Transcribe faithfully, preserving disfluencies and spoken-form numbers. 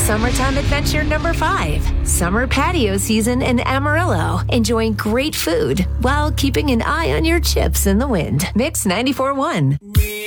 Summertime adventure number five. Summer patio season in Amarillo. Enjoying great food while keeping an eye on your chips in the wind. Mix ninety-four point one.